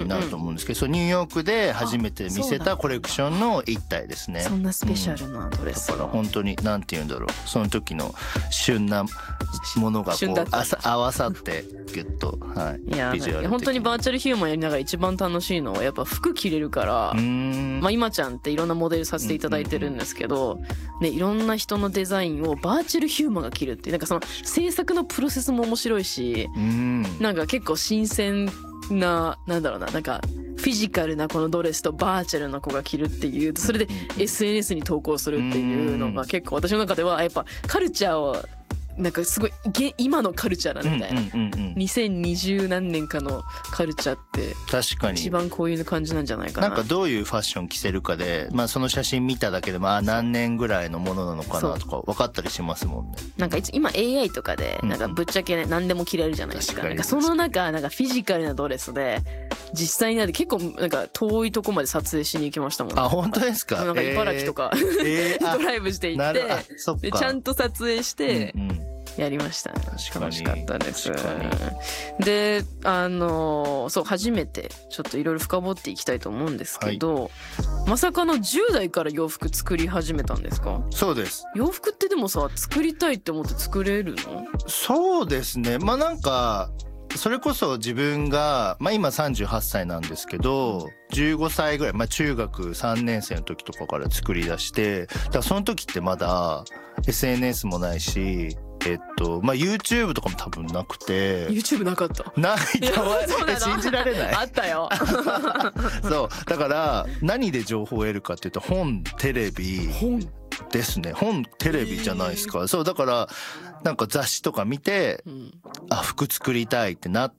なると思うんですけど、そうニューヨークで初めて見せたコレクションの一体ですね。 そんなスペシャルなドレス、 だから本当になんて言うんだろう、その時の旬なものがこう合わさってギュッと、はい、 いやビジュアル的に本当にバーチャルヒューマンやりながら一番楽しいのはやっぱ服着れるから、まあ、今ちゃんっていろんなモデルさせていただいてるんですけど、ね、いろんな人のデザインをバーチャルヒューマンが着るっていうなんかその制作のプロセスも面白いし、なんか結構新鮮な、なんだろうな、なんかフィジカルなこのドレスとバーチャルな子が着るっていう、それで SNS に投稿するっていうのが結構私の中ではやっぱカルチャーをなんかすごい今のカルチャーなんみたいな、2020何年かのカルチャーって確かに一番こういう感じなんじゃないかな。 なんかどういうファッション着せるかで、まあ、その写真見ただけでも何年ぐらいのものなのかなとか分かったりしますもんね。 なんか今 AI とかでなんかぶっちゃけ、ね、何でも着れるじゃないですか。なんかその中なんかフィジカルなドレスで実際になって結構なんか遠いとこまで撮影しに行きましたもんね。 あ、本当ですか。 なんか茨城とか、ドライブして行ってでちゃんと撮影して、やりましたね。楽しかったです。で、そう初めてちょっといろいろ深掘っていきたいと思うんですけど、はい、まさかの10代から洋服作り始めたんですか？ そうです。 洋服ってでもさ、作りたいって思って作れるの？ そうですね。まあなんかそれこそ自分が、まあ、今38歳なんですけど15歳ぐらい、まあ、中学3年生の時とかから作り出して、だからその時ってまだ SNS もないし、まあ YouTube とかも多分なくて。 YouTube なかった？ ないと信じられない。 あったよ。 そうだから何で情報を得るかっていうと本、テレビですね。本、テレビじゃないですか。そうだからなんか雑誌とか見て、あ、服作りたいってなって、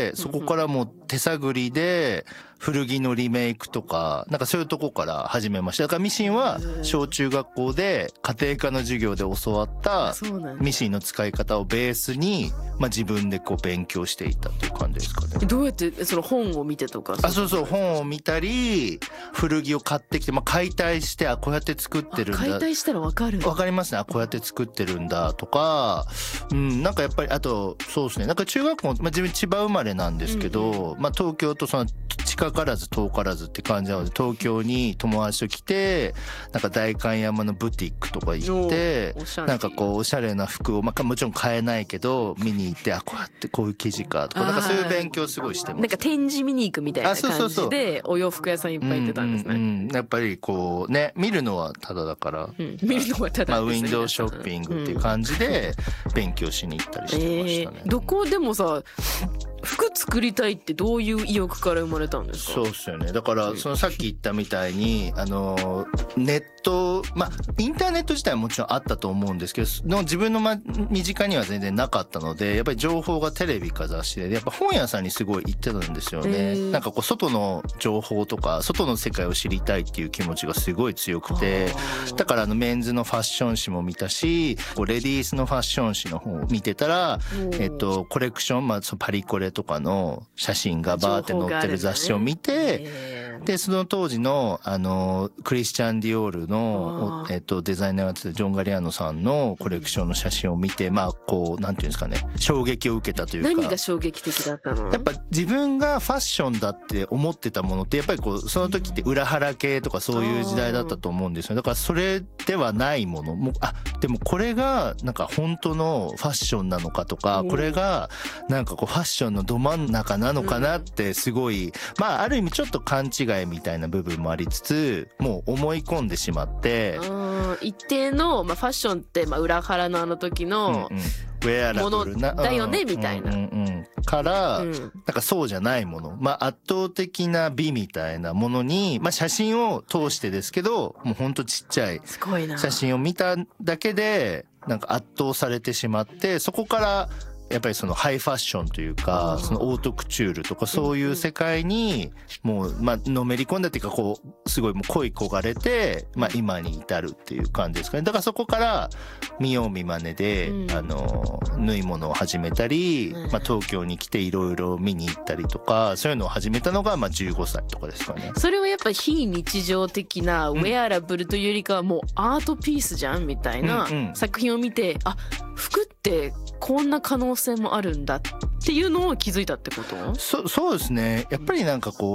そこからもう手探りで古着のリメイクとかなんかそういうとこから始めました。だからミシンは小中学校で家庭科の授業で教わったミシンの使い方をベースに、まあ、自分でこう勉強していったっていう感じですかね。 どうやってその本を見てとか？ そうそう、本を見たり古着を買ってきて、まあ、解体して、あ、こうやって作ってるんだ。 解体したら分かる？ 分かりますね。あ、こうやって作ってるんだとか、なんかやっぱりあとそうですね、なんか中学校、まあ、自分千葉生まれなんですけど、まあ、東京とその近からず遠からずって感じなので、東京に友達と来てなんか代官山のブティックとか行って、なんかこうおしゃれな服を、まあ、もちろん買えないけど見に行って、あ、こうやってこういう生地かとか、なんかそういう勉強すごいしてます。 なんか展示見に行くみたいな感じでお洋服屋さんいっぱい行ってたんですね。 やっぱりこうね、見るのはただだから、 見るのはただ、 まあ、ウィンドウショッピングっていう感じで勉強しに行ったりしてましたね。 どこでもさ、服作りたいってどういう意欲から生まれたんですか？ そうですよね。だからそのさっき言ったみたいにネット、まあインターネット自体はもちろんあったと思うんですけど、自分の身近には全然なかったので、やっぱり情報がテレビか雑誌で、やっぱ本屋さんにすごい行ってたんですよね。なんかこう外の情報とか外の世界を知りたいっていう気持ちがすごい強くて、だからメンズのファッション誌も見たし、こうレディースのファッション誌の方を見てたら、コレクション、まあパリコレとかの写真がバーって載ってる雑誌を見て、でその当時のクリスチャン・ディオールのデザイナーをやってたジョン・ガリアーノさんのコレクションの写真を見て、まあこうなんていうんですかね、衝撃を受けたというか。 何が衝撃的だったの？ やっぱ自分がファッションだって思ってたものってやっぱりこうその時って裏腹系とかそういう時代だったと思うんですよ。だからそれではないものも、でもこれがなんか本当のファッションなのかとか、これがなんかこうファッションのど真ん中なのかなってすごい、まあある意味ちょっと勘違いみたいな部分もありつつ、もう思い込んでしまって、 一定の、まあ、ファッションってまあ裏腹のあの時のウェアラブルなものだよねみたいなから、なんかそうじゃないもの、まあ圧倒的な美みたいなものに、まあ写真を通してですけど、もうほんとちっちゃい写真を見ただけでなんか圧倒されてしまって、そこからやっぱりそのハイファッションというか、そのオートクチュールとかそういう世界にもうまあのめり込んだっていうか、こうすごいもう恋焦がれて、まあ今に至るっていう感じですかね。だからそこから見よう見まねで縫い物を始めたり、まあ東京に来ていろいろ見に行ったりとか、そういうのを始めたのがまあ15歳とかですかね。 それはやっぱり非日常的なウェアラブルというよりかはもうアートピースじゃんみたいな作品を見て、あ、服ってこんな可能性もあるんだっていうのを気づいたってこと？ そうですね。やっぱりなんかこう